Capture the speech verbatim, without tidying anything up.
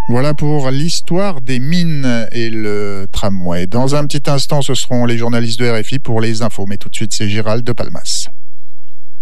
Voilà pour l'histoire des mines et le tramway. Dans un petit instant, ce seront les journalistes de R F I pour les infos. Mais tout de suite, c'est Gérald de Palmas.